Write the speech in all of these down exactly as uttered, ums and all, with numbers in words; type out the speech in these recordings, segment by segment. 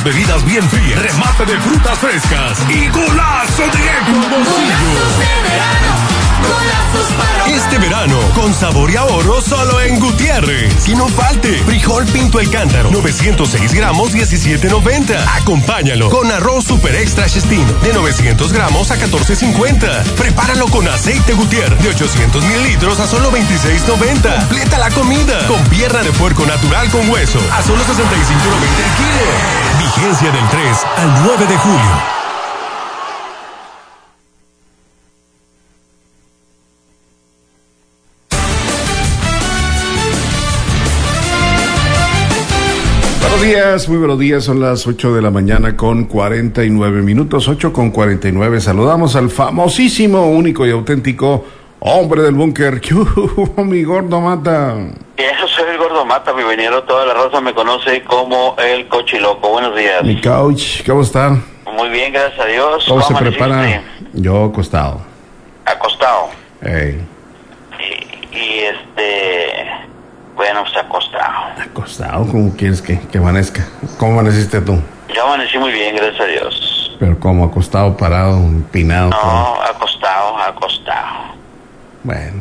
bebidas bien frías, remate de frutas frescas y golazo directo al bolsillo. Este verano, con sabor y ahorro solo en Gutiérrez. Que no falte. Frijol Pinto El Cántaro, novecientos seis gramos, diecisiete noventa. Acompáñalo con arroz super extra Chestino, de novecientos gramos a catorce cincuenta. Prepáralo con aceite Gutiérrez, de ochocientos mililitros a solo veintiséis noventa. Completa la comida con pierna de puerco natural con hueso, a solo sesenta y cinco noventa el kilo. Vigencia del tres al nueve de julio. Buenos días, muy buenos días, son las ocho de la mañana con cuarenta y nueve minutos, ocho con cuarenta y nueve. Saludamos al famosísimo, único y auténtico hombre del búnker. ¿Qué hubo, mi Gordo Mata? Yo soy el Gordo Mata, mi veniero, toda la raza me conoce como el Cochiloco. Buenos días. Mi couch, ¿cómo está? Muy bien, gracias a Dios. ¿Cómo se prepara? Yo acostado. Acostado. Ey. Y, y este... Bueno, pues acostado. Acostado, ¿cómo quieres que, que amanezca? ¿Cómo amaneciste tú? Yo amanecí muy bien, gracias a Dios. Pero como acostado, parado, empinado. No, todo. acostado, acostado. Bueno.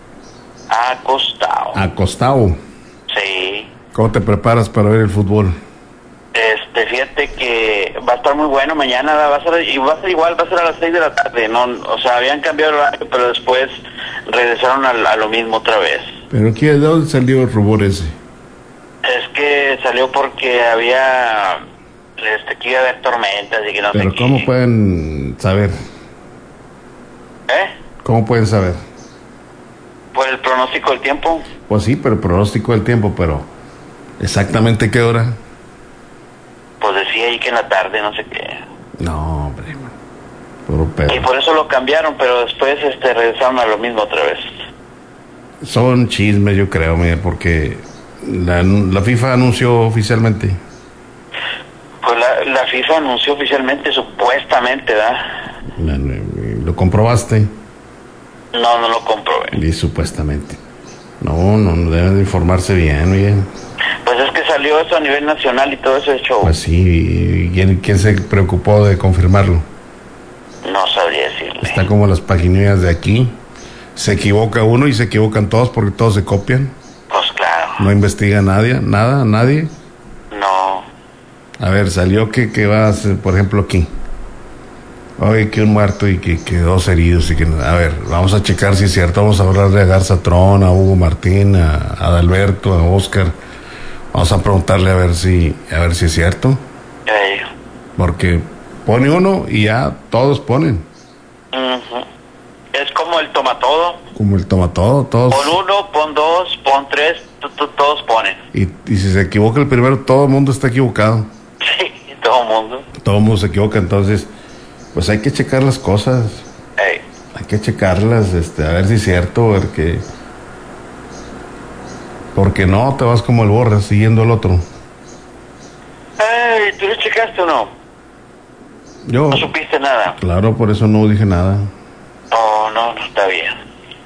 Acostado. Acostado. Sí. ¿Cómo te preparas para ver el fútbol? Este, fíjate que va a estar muy bueno mañana, va a ser, y va a ser igual, va a ser a las seis de la tarde, no, o sea, habían cambiado el horario, pero después regresaron a, a lo mismo otra vez. ¿Pero qué, de dónde salió el rumor ese? Es que salió porque había, este, que iba a haber tormentas y que no sé qué. ¿Pero cómo pueden saber? ¿Eh? ¿Cómo pueden saber? ¿Por el pronóstico del tiempo? Pues sí, pero el pronóstico del tiempo, pero ¿exactamente qué hora? Pues decía ahí que en la tarde, no sé qué. No, hombre, puro pedo. Y por eso lo cambiaron, pero después este regresaron a lo mismo otra vez. Son chismes, yo creo, mire, porque la, la FIFA anunció oficialmente. Pues la, la FIFA anunció oficialmente, supuestamente, ¿verdad? La, ¿Lo comprobaste? No, no lo comprobé. Y supuestamente. No, no, no deben de informarse bien, bien. Pues es que salió eso a nivel nacional y todo ese show. Pues sí, ¿quién, quién se preocupó de confirmarlo? No sabría decirle. Está como las paginillas de aquí. Se equivoca uno y se equivocan todos porque todos se copian. Pues claro. No investiga nadie, nada, nadie. No. A ver, salió que, que va a ser, por ejemplo, aquí. Oye, que un muerto y que, que dos heridos. Y que, a ver, vamos a checar si es cierto. Vamos a hablarle a Garza Trón, a Hugo Martín, a, a Adalberto, a Oscar. Vamos a preguntarle a ver si, a ver si es cierto. Ey. Porque pone uno y ya todos ponen. Uh-huh. Es como el toma todo. Como el toma todo, todos. Pon uno, pon dos, pon tres, t- t- todos ponen. Y, y si se equivoca el primero, todo el mundo está equivocado. Sí, todo el mundo. Todo el mundo se equivoca, entonces, pues hay que checar las cosas. Ey. Hay que checarlas, este, a ver si es cierto, a ver que... Porque no, te vas como el borra, siguiendo al otro. Ey, ¿tú lo checaste o no? Yo... No supiste nada. Claro, por eso no dije nada. No, no, no está bien.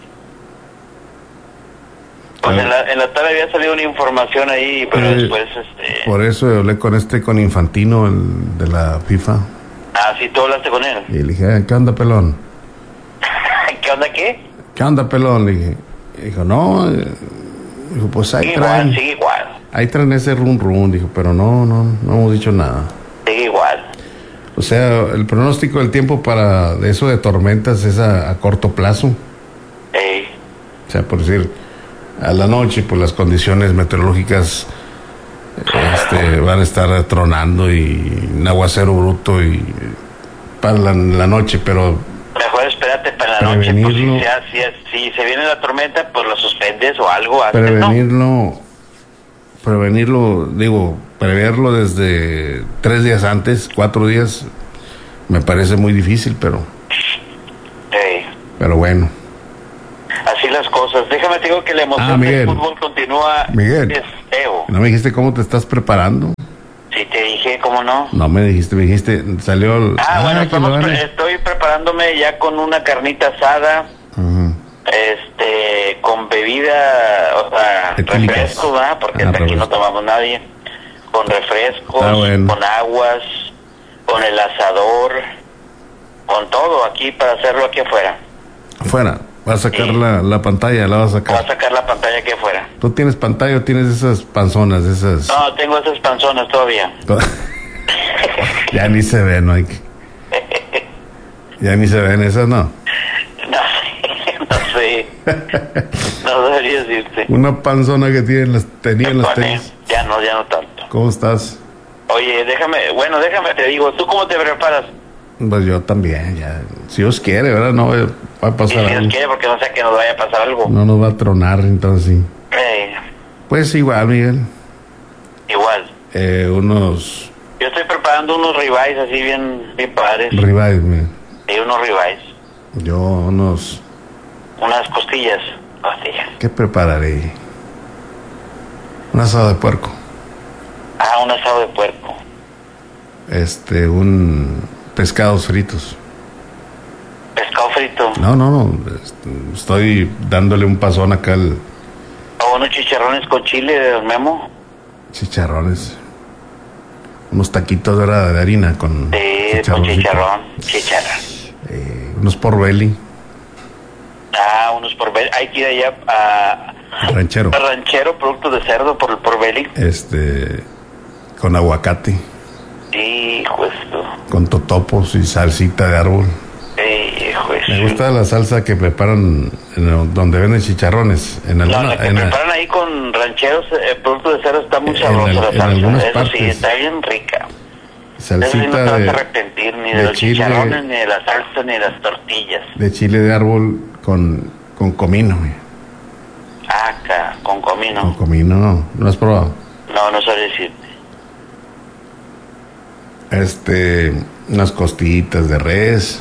Pues Claro. en la, en la tarde había salido una información ahí, pero Eh, después, este... Por eso hablé con este, con Infantino, el de la FIFA. Ah, sí, tú hablaste con él. Y le dije, "Eh, ¿qué onda, pelón? ¿Qué onda, qué? ¿Qué onda, pelón?" Le dije. Y dijo, no... eh, dijo, pues ahí Sigue traen... igual, sigue igual. Ahí traen ese run run, dijo, pero no, no, no hemos dicho nada. Sigue igual. O sea, el pronóstico del tiempo para de eso de tormentas es a, a corto plazo. Ey. O sea, por decir, a la noche, pues las condiciones meteorológicas este, van a estar tronando y un aguacero bruto y para la, la noche, pero Mejor espérate para la noche, pues si, sea, si, si se viene la tormenta, pues lo suspendes o algo. Antes, prevenirlo, ¿no? prevenirlo, digo, preverlo desde tres días antes, cuatro días, me parece muy difícil, pero, Ey. pero bueno. Así las cosas. Déjame te digo que la emoción Ah, del fútbol continúa. Miguel, Es feo. ¿no me dijiste cómo te estás preparando? Sí, te dije, ¿cómo no? No me dijiste, me dijiste, salió el... Ah, bueno, que estamos lo van a- pre- estoy preparándome ya con una carnita asada, Ujú. este, con bebida, o sea, Etílicas. refresco, ¿verdad? Porque Ah, hasta aquí no refresco. tomamos nadie. con refrescos, ah, bueno. con aguas, con el asador, con todo aquí para hacerlo aquí afuera. Afuera, va a sacar sí. la, la pantalla, la va a sacar. Va a sacar la pantalla aquí afuera. ¿Tú tienes pantalla o tienes esas panzonas, esas? No, tengo esas panzonas todavía. Ya ni se ven, no hay que... Ya ni se ven esas, ¿no? No sé, no sé. No debería decirte. Una panzona que tienen las, tenían las tenis. Ya no, ya no tanto. ¿Cómo estás? Oye, déjame, bueno, déjame, te digo, ¿tú cómo te preparas? Pues yo también, ya. Si Dios quiere, ¿verdad? No va a pasar y si algo. Dios quiere, porque no sé que nos vaya a pasar algo. No nos va a tronar, entonces sí. Eh, Pues igual, Miguel. igual. Eh, unos... Yo estoy preparando unos ribeyes así bien, bien padres. Ribeyes, Miguel. Y unos ribeyes. Yo unos... Unas costillas. Costillas. ¿Qué prepararé? Un asado de puerco. Ah, un asado de puerco. Este, un... pescados fritos. Pescado frito. No, no, no. Estoy dándole un pasón acá al... O unos chicharrones con chile de Don Memo. Chicharrones. Unos taquitos, ¿verdad? De harina con... Sí, con chicharrón. Chicharrón. Eh, unos pork belly. Ah, unos pork belly. Hay que ir allá a... Ranchero. A ranchero, producto de cerdo por el pork belly. Este... Con aguacate. Hijo esto. Con totopos y salsita de árbol. Hijo esto. Me gusta la salsa que preparan en el, donde venden chicharrones. En alguna, no, la que en preparan a, ahí con rancheros, eh, producto de cerdo, está muy sabrosa la en salsa. algunas Eso partes, sí, está bien rica. Salsita Eso sí, no te de, vas a arrepentir ni de, de los chile, chicharrones, ni de la salsa, ni de las tortillas. De chile de árbol con, con comino. Acá, con comino. Con comino, no. ¿No has probado? No, no sabía decirte. Este, unas costillitas de res.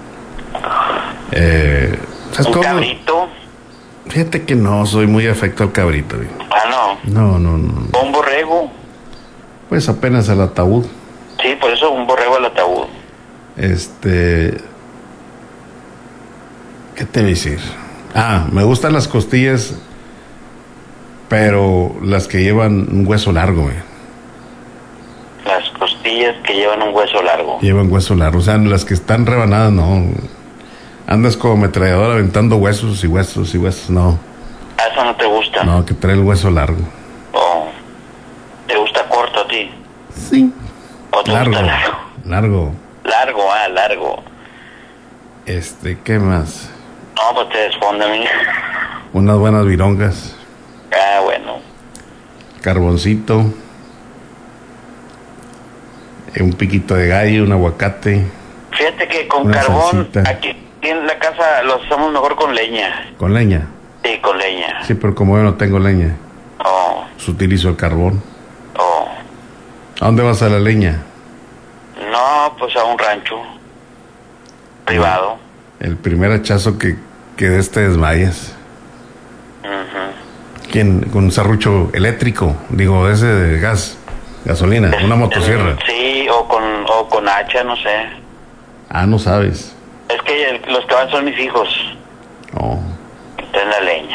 Eh, ¿sabes ¿Un cómo? cabrito? Fíjate que no soy muy afecto al cabrito. Güey. Ah, no. No, no, no. ¿Un borrego? Pues apenas al ataúd. Sí, por eso un borrego al ataúd. Este, ¿qué te voy a decir? Ah, me gustan las costillas, pero las que llevan un hueso largo, güey. Las costillas que llevan un hueso largo. Llevan hueso largo, o sea, las que están rebanadas, no. Andas como ametrallador aventando huesos y huesos y huesos, no. ¿A eso no te gusta? No, que trae el hueso largo. Oh. ¿Te gusta corto a ti? Sí. ¿O te Largo, gusta largo? largo. Largo, ah, largo. Este, ¿qué más? No, pues te desponde a mí. Unas buenas virongas. Ah, bueno. Carboncito. eh, Un piquito de gallo, un aguacate. Fíjate que con Una carbón, salsita. aquí en la casa lo hacemos mejor con leña. Con leña. Sí, con leña. Sí, pero como yo no tengo leña, Oh, pues utilizo el carbón. oh. ¿A dónde vas a la leña? No, pues a un rancho privado. El primer hachazo que, que des te desmayas. Ujú. ¿Quién? Con un serrucho eléctrico, digo, ese de gas, gasolina, una motosierra. Sí, o con, o con hacha, no sé. Ah, no sabes. Es que el- los que van son mis hijos. Oh. En la leña.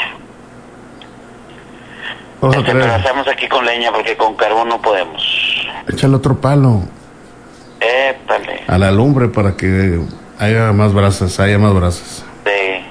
Vamos a Este, pero traer, hacemos aquí con leña porque con carbón no podemos. échale otro palo Épale. a la lumbre para que haya más brasas, haya más brasas. Sí.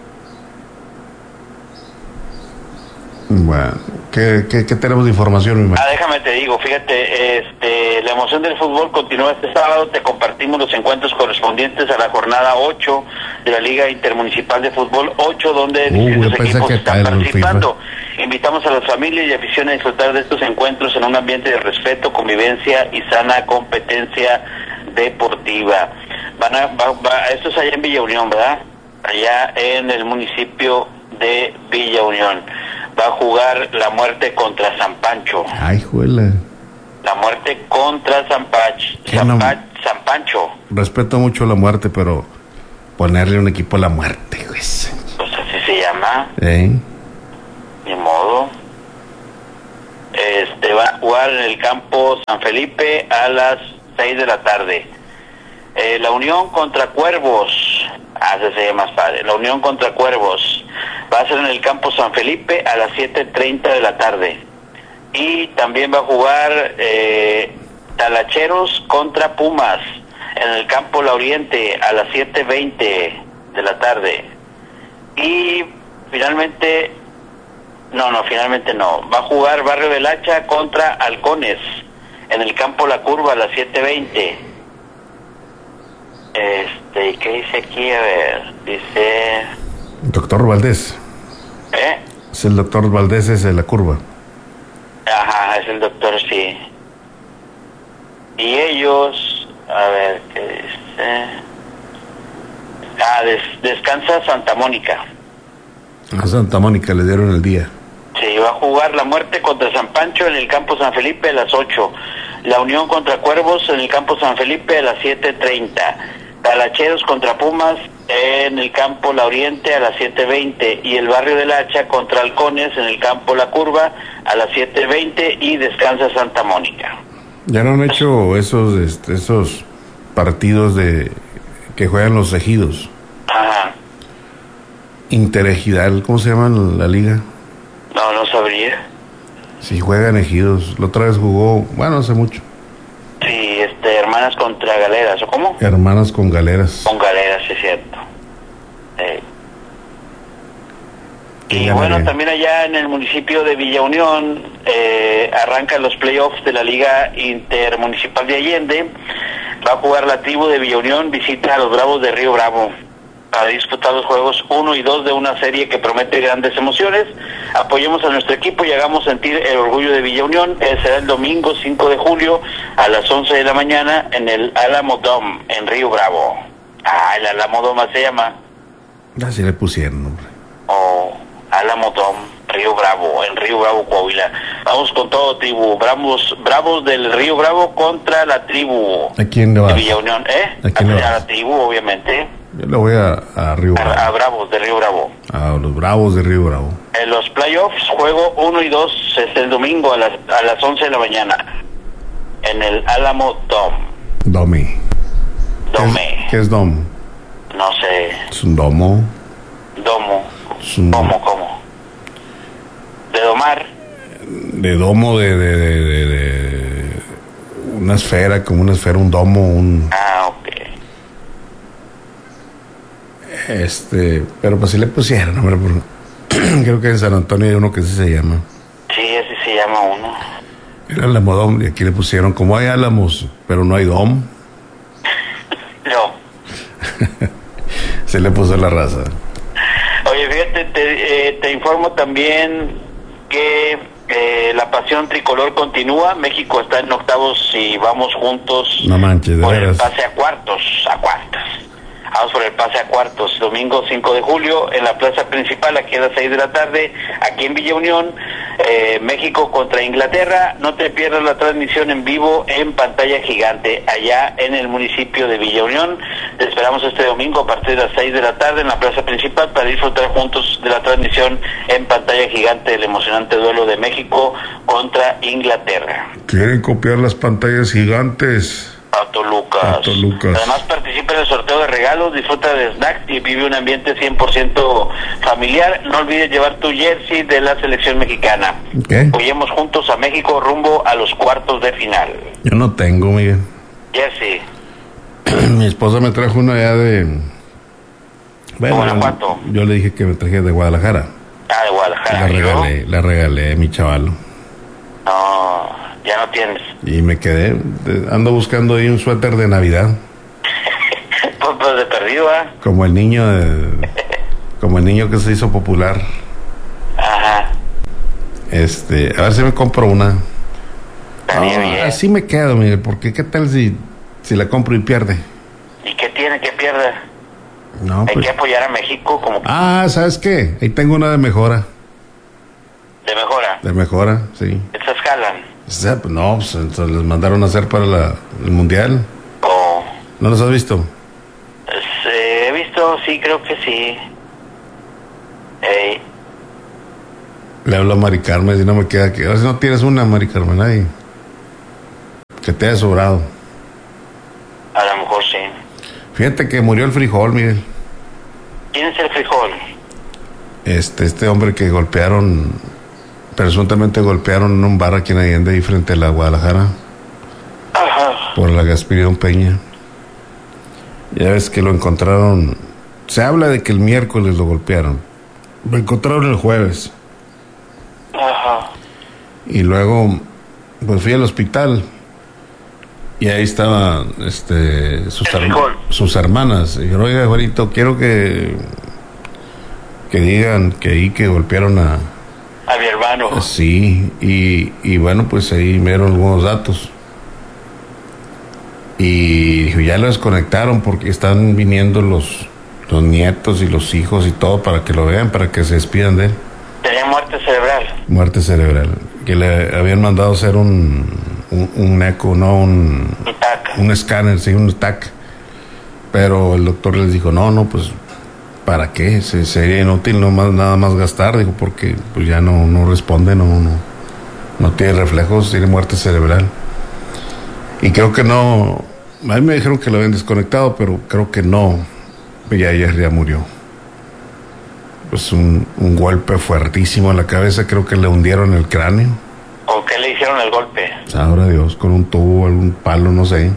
Bueno, ¿qué, qué, qué tenemos de información, mi Ah, maestro? déjame te digo, fíjate, este, la emoción del fútbol continúa este sábado. Te compartimos los encuentros correspondientes a la jornada ocho de la Liga Intermunicipal de Fútbol ocho, donde Uh, distintos yo pensé equipos que están tal, el participando. Invitamos a las familias y aficiones a disfrutar de estos encuentros en un ambiente de respeto, convivencia y sana competencia deportiva. Van a, va, va, esto es allá en Villa Unión, ¿verdad? Allá en el municipio de Villa Unión. Va a jugar la muerte contra San Pancho. Ay, juela. La muerte contra San, Pach, ¿Qué San, no? Pa- San Pancho. Respeto mucho la muerte, pero ponerle un equipo a la muerte, güey. Pues así se llama, ¿Eh? ni modo. Este va a jugar en el campo San Felipe a las seis de la tarde. Eh, la Unión contra Cuervos. Ah, ese se llama más padre. La Unión contra Cuervos. Va a ser en el campo San Felipe a las siete treinta de la tarde. Y también va a jugar eh, Talacheros contra Pumas en el campo La Oriente a las siete veinte de la tarde. Y finalmente, no, no, finalmente no, va a jugar Barrio del Hacha contra Halcones en el campo La Curva a las siete veinte. Este, ¿qué dice aquí? A ver, dice... Doctor Valdés. ¿Eh? Es el doctor Valdés, es de La Curva. Ajá, es el doctor, sí. Y ellos, a ver, ¿qué dice? Ah, des- descansa Santa Mónica. A Santa Mónica le dieron el día. Sí, va a jugar La Muerte contra San Pancho en el campo San Felipe a las ocho. La Unión contra Cuervos en el campo San Felipe a las siete treinta. Talacheros contra Pumas en el campo La Oriente a las siete veinte. Y el Barrio del Hacha contra Halcones en el campo La Curva a las siete veinte. Y descansa Santa Mónica. Ya no han hecho esos, este, esos partidos de que juegan los ejidos. Ajá. Interejidal, ¿cómo se llama la liga? No, no sabría. Si juegan ejidos. La otra vez jugó, bueno, hace mucho. Sí, este, hermanas contra galeras, ¿o cómo? Hermanas con galeras. Con galeras, sí, es cierto. Eh. Y Ya bueno, me- también allá en el municipio de Villa Unión eh, arrancan los playoffs de la Liga Intermunicipal de Allende. Va a jugar la tribu de Villa Unión, visita a los Bravos de Río Bravo para disputar los juegos uno y dos de una serie que promete grandes emociones. Apoyemos a nuestro equipo y hagamos sentir el orgullo de Villa Unión. Eh, será el domingo cinco de julio a las once de la mañana en el Álamo Dome en Río Bravo. Ah, el Álamo Dome se llama. Así le pusieron, hombre. O Álamo Dome, Río Bravo, en Río Bravo, Coahuila. Vamos con todo, tribu. Bravos, bravos del Río Bravo contra la tribu ¿A quién le de vas? Villa Unión, ¿eh? ¿A quién le a vas? la tribu, obviamente. Yo le voy a, a Río A, a Bravo. Bravos de Río Bravo. A los Bravos de Río Bravo. En los playoffs, juego uno y dos es el domingo a las, a las once de la mañana. En el Álamo Dome. Domi. Dome. ¿Qué es dom? No sé. Es un domo. Domo. Es un ¿Cómo, cómo? De domar. de domo de, de, de, de, de una esfera, como una esfera, un domo, un Ah, ok. este, pero pues sí le pusieron, hombre, por- creo que en San Antonio hay uno que sí se llama. Sí, así se llama uno. Era el Álamo y aquí le pusieron, como hay álamos, pero no hay dom, No. se le puso la raza. Oye, fíjate, te, eh, te informo también que eh, la pasión tricolor continúa. México está en octavos y vamos juntos No manches, de por el veras. pase a cuartos, a cuartos. Vamos por el pase a cuartos, domingo cinco de julio en la plaza principal, aquí a las seis de la tarde, aquí en Villa Unión, eh, México contra Inglaterra. No te pierdas la transmisión en vivo en pantalla gigante, allá en el municipio de Villa Unión. Te esperamos este domingo a partir de las seis de la tarde en la plaza principal para disfrutar juntos de la transmisión en pantalla gigante del emocionante duelo de México contra Inglaterra. Quieren copiar las pantallas gigantes. Pato Lucas. Pato Lucas. Además participa en el sorteo de regalos, disfruta de snacks y vive un ambiente cien por ciento familiar. No olvides llevar tu jersey de la selección mexicana. ¿Qué? Apoyemos juntos a México rumbo a los cuartos de final. Yo no tengo, Miguel. Jersey. Mi esposa me trajo una allá de, bueno, Guanajuato. yo le dije que me traje de Guadalajara. Ah, de Guadalajara. La ¿y luego? regalé, la regalé a mi chaval. No, ya no tienes. Y me quedé, de- ando buscando ahí un suéter de Navidad. Pues, pues de perdido, ¿ah? Como el niño de- como el niño que se hizo popular. Ajá. Este, a ver si me compro una. Estaría No, bien. así me quedo, mire, porque qué tal si, si la compro y pierde. ¿Y qué tiene que pierda? No, Hay pues. que apoyar a México como que Ah, ¿sabes qué? Ahí tengo una de mejora. de mejora. De mejora, sí. Estas jalan. O sea, pues no, pues, entonces les mandaron a hacer para la, el mundial. O... ¿No los has visto? Pues, eh, he visto, sí, creo que sí. Ey, Le hablo a Mari Carmen y no me queda que. A ver si no tienes una, Mari Carmen, ahí. Que te haya sobrado. a lo mejor sí. Fíjate que murió el frijol, Miguel. ¿Quién es el frijol? Este, este hombre que golpearon presuntamente golpearon en un bar aquí en Allende, ahí frente a la Guadalajara. Ajá. Por la Gaspirión Peña. Ya ves que lo encontraron. Se habla de que el miércoles lo golpearon. Lo encontraron el jueves. Ajá. Y luego, pues fui al hospital. Y ahí estaban este, sus, her- sus hermanas. Y dijeron, oiga, Juanito, quiero que que digan que ahí que golpearon a a mi hermano. Sí, y, y bueno, pues ahí me dieron algunos datos. Y ya lo desconectaron porque están viniendo los, los nietos y los hijos y todo para que lo vean, para que se despidan de él. Tenía muerte cerebral. Muerte cerebral. Que le habían mandado hacer un, un, un eco, no un... Un T A C. Un escáner, sí, un T A C. Pero el doctor les dijo, no, no, pues, ¿para qué? Se, sería inútil no más, nada más gastar, dijo, porque pues ya no, no responde, no, no, no tiene reflejos, tiene muerte cerebral. Y creo que no, a mí me dijeron que lo habían desconectado, pero creo que no, ya ayer ya murió. Pues un, un golpe fuertísimo en la cabeza, creo que le hundieron el cráneo. ¿Con qué le hicieron el golpe? Sabrá Dios, con un tubo, algún palo, no sé.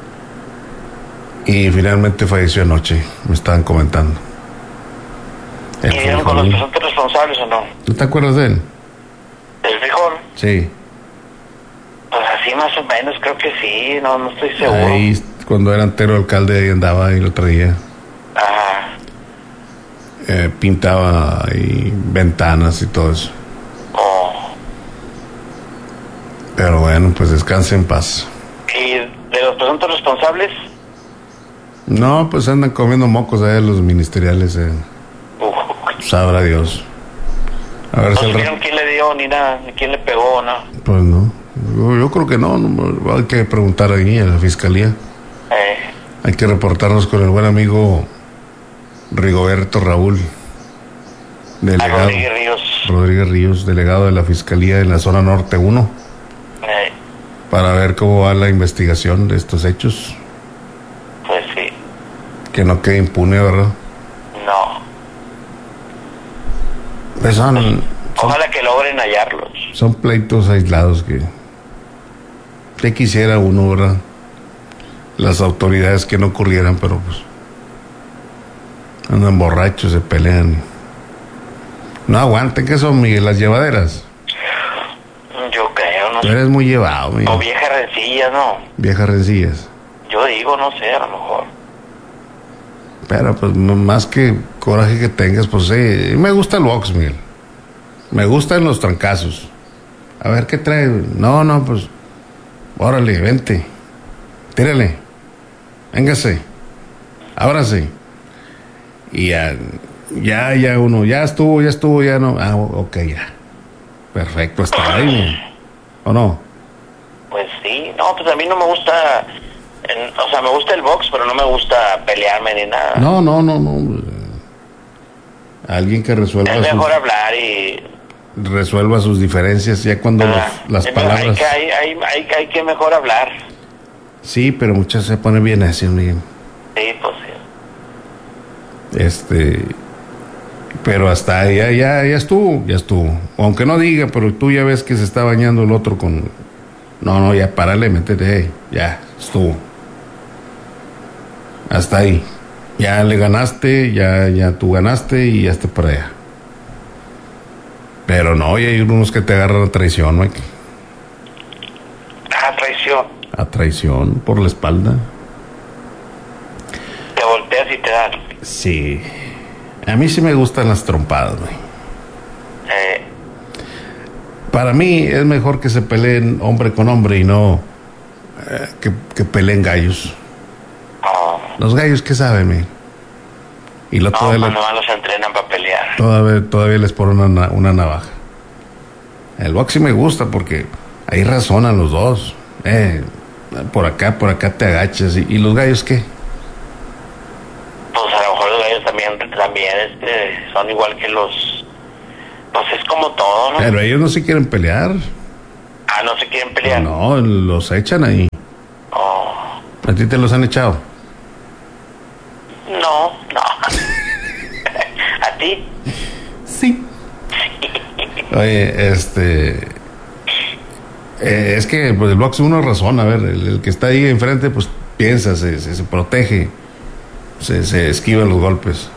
Y finalmente falleció anoche, me estaban comentando. ¿Y dieron con los presuntos responsables o no? ¿No te acuerdas de él? ¿Del frijol? Sí. Pues así más o menos, creo que sí, no, no estoy seguro. Ahí, cuando era entero alcalde, ahí andaba y lo traía. Ajá. Eh, pintaba ahí ventanas y todo eso. Oh. Pero bueno, pues descanse en paz. ¿Y de los presuntos responsables? No, pues andan comiendo mocos ahí los ministeriales. Eh. Uh. Sabrá Dios. A ver ¿No si el supieron ra- quién le dio ni nada, ni quién le pegó, no? Pues no. Yo, yo creo que no, no. Hay que preguntar ahí a la fiscalía. Eh. Hay que reportarnos con el buen amigo Rigoberto Raúl, delegado. A Rodríguez Ríos. Rodríguez Ríos, delegado de la Fiscalía en la zona norte uno, Eh. para ver cómo va la investigación de estos hechos. Pues sí. Que no quede impune, ¿verdad? No. Pues son, son, Ojalá que logren hallarlos. son pleitos aislados que, que quisiera uno, ¿verdad? Las autoridades que no ocurrieran, pero pues andan borrachos, se pelean. No aguanten, ¿qué son, Miguel? Las llevaderas. Yo creo, no Tú sé. eres muy llevado, Miguel. O viejas rencillas, ¿no? Viejas rencillas. Yo digo, no sé, a lo mejor. Pero pues m- más que coraje que tengas, pues sí, me gusta el box, Miguel. Me gustan los trancazos. A ver, ¿qué trae? No, no, pues, órale, vente. Tírale. Véngase. Ábrase. Y ya, ya, ya uno, ya estuvo, ya estuvo, ya no. Ah, ok, ya. Perfecto, está ahí, Miguel. ¿O no? Pues sí, no, pues a mí no me gusta, en- o sea, me gusta el box, pero no me gusta pelearme ni nada. No, no, no, no. Alguien que resuelva Es mejor sus, hablar y... resuelva sus diferencias ya cuando ah, los- las es mejor- palabras. Hay que, hay, hay, hay, hay que mejor hablar. Sí, pero muchas se pone bien así, Miguel. Sí, pues sí. Este, pero hasta ahí, ya, ya, ya estuvo, ya estuvo. Aunque no diga, pero tú ya ves que se está bañando el otro con, no, no, ya párale, métete, eh, ya estuvo. Hasta ahí. Ya le ganaste, ya, ya tú ganaste y ya está para allá. Pero no, y hay unos que te agarran a traición, Mike. Ah, traición. A traición por la espalda. Te volteas y te dan. Sí. A mí sí me gustan las trompadas, güey. Eh, Para mí es mejor que se peleen hombre con hombre y no eh, que, que peleen gallos. oh, Los gallos, ¿qué saben, mi? Y lo no, todavía, cuando más los entrenan para pelear. todavía, todavía les ponen una, na- una navaja. El box sí me gusta porque ahí razonan los dos. Eh, por acá, por acá te agachas. ¿Y, y los gallos qué? Pues a lo mejor los gallos también, también este, son igual que los... Pues es como todo, ¿no? Pero ellos no se quieren pelear. Ah, no se quieren pelear. No, los echan ahí. Oh, ¿A ti te los han echado? no, no. ¿A ti? Sí. Oye, este... Eh, es que pues, el box uno razona, a ver, el, el que está ahí enfrente, pues piensa, se, se, se protege, se, se esquiva los golpes.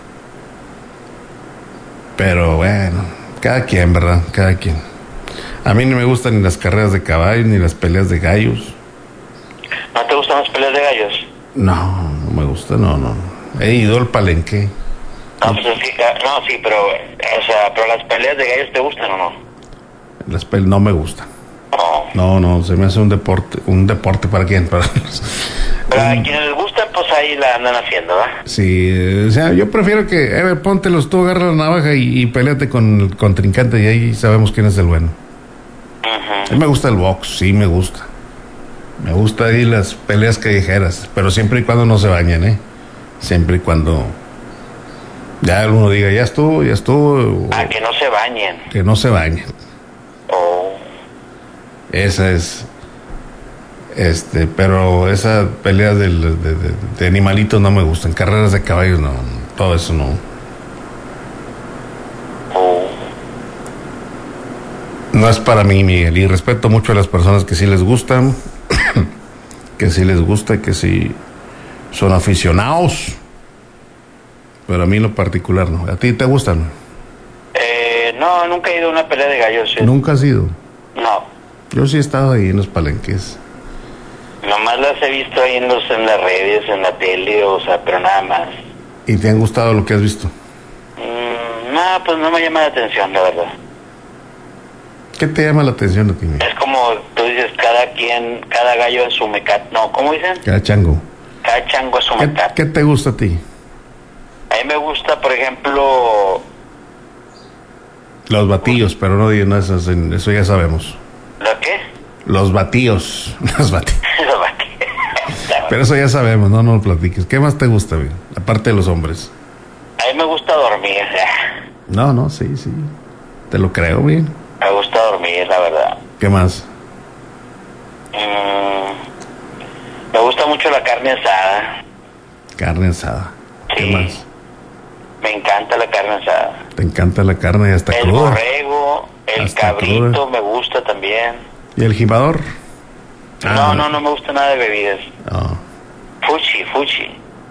Pero bueno, cada quien, ¿verdad? Cada quien. A mí no me gustan ni las carreras de caballos, ni las peleas de gallos. ¿No te gustan las peleas de gallos? No, no me gusta, no, no. He ido al palenque. No, pues es que, no, sí, pero, o sea, pero las peleas de gallos te gustan o no? Las peleas no me gustan. No. No, no, se me hace un deporte, un deporte para quién, para los, Pero a un, quienes les gustan, pues ahí la andan haciendo, ¿verdad? Sí, o sea, yo prefiero que, a ver, póntelos tú, agarra la navaja y, y peleate con el contrincante y ahí sabemos quién es el bueno. Uh-huh. A mí me gusta el box, sí me gusta. Me gusta ahí las peleas callejeras, pero siempre y cuando no se bañen, ¿eh? Siempre y cuando ya uno diga, ya estuvo, ya estuvo. Ah, que no se bañen. Que no se bañen. Oh. Esa es, este, pero esa pelea de, de, de, de animalitos no me gustan, carreras de caballos no, todo eso no. Oh. No es para mí, Miguel, y respeto mucho a las personas que sí les gustan, que sí les gusta y que sí son aficionados, pero a mí en lo particular no. ¿A ti te gustan? Eh, no, nunca he ido a una pelea de gallos. ¿Sí? ¿Nunca has ido? No. Yo sí he estado ahí en los palenques. Nomás las he visto ahí en los en las redes, en la tele, o sea, pero nada más. ¿Y te han gustado lo que has visto? Mm, no, pues no me llama la atención, la verdad. ¿Qué te llama la atención a ti, Miguel? Es como tú dices, cada quien, cada gallo es su mecate. No, ¿cómo dicen? Cada chango. Cada chango es su ¿Qué, mecate. ¿Qué te gusta a ti? A mí me gusta, por ejemplo... Los batillos, pero no digan eso, eso ya sabemos. ¿Lo qué? Los batíos. Los batíos. Los batíos. Pero eso ya sabemos, no nos lo platiques. ¿Qué más te gusta, bien? Aparte de los hombres. A mí me gusta dormir. No, no, sí, sí. Te lo creo, bien. Me gusta dormir, la verdad. ¿Qué más? Mm, me gusta mucho la carne asada. Carne asada. ¿Qué Sí. más? Me encanta la carne asada. Te encanta la carne y hasta El cruda. borrego, el Hasta cabrito cruda. me gusta también. ¿Y el jimador? No, Ah, no, no me gusta nada de bebidas. no. Fuchi, fuchi.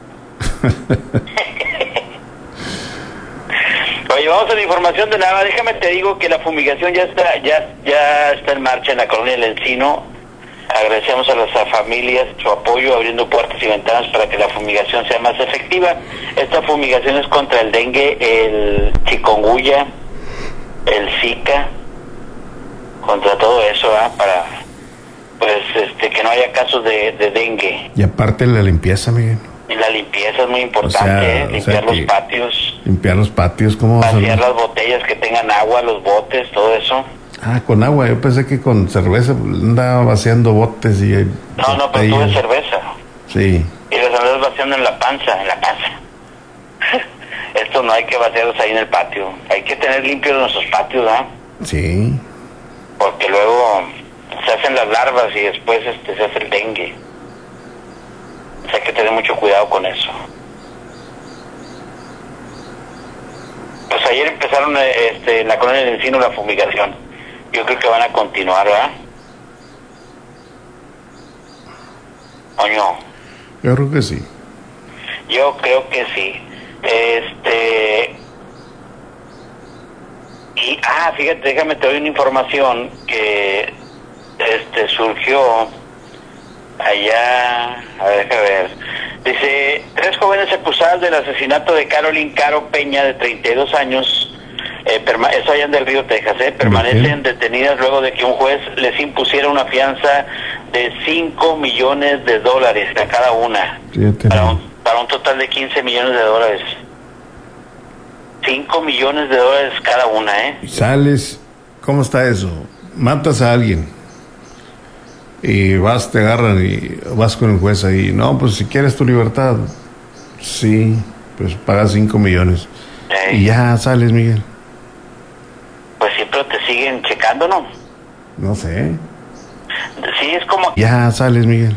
Oye, vamos a la información de nada. Déjame te digo que la fumigación ya está, ya, ya está en marcha en la colonia del Encino. Agradecemos a las familias su apoyo abriendo puertas y ventanas para que la fumigación sea más efectiva. Esta fumigación es contra el dengue, el chikungunya, el zika, contra todo eso, ¿eh? Para pues este que no haya casos de, de dengue. Y aparte la limpieza, Miguel. Y la limpieza es muy importante, O sea, ¿eh? o Limpiar sea los que- patios, Limpiar los patios, ¿cómo vas a vaciar hacer? las botellas que tengan agua, los botes, todo eso. Ah, con agua. Yo pensé que con cerveza andaba vaciando botes y... No, no, pero tú de cerveza. Sí. Y las andas vaciando en la panza, en la panza. Esto no hay que vaciarlos ahí en el patio. Hay que tener limpios nuestros patios, ¿ah? Sí. Porque luego se hacen las larvas y después este se hace el dengue. O sea, hay que tener mucho cuidado con eso. Pues ayer empezaron este, en la colonia del Encino la fumigación. Yo creo que van a continuar, ¿verdad? ¿O no? Yo creo que sí. Yo creo que sí. Este... Y, ah, fíjate, déjame te doy una información que este surgió allá, a ver, déjame ver. Dice, tres jóvenes acusadas del asesinato de Carolyn Caro Peña, de treinta y dos años, eh, perma- eso allá en Del Río, Texas, eh, permanecen detenidas luego de que un juez les impusiera una fianza de cinco millones de dólares a cada una, Fíjate. para un, para un total de quince millones de dólares. cinco millones de dólares cada una, ¿eh? Y sales, ¿cómo está eso? Matas a alguien y vas, te agarran y vas con el juez ahí. No, pues si quieres tu libertad, sí, pues pagas cinco millones. Eh, Y ya sales, Miguel. Pues sí, pero te siguen checando, ¿no? No sé. Sí, es como... Ya sales, Miguel.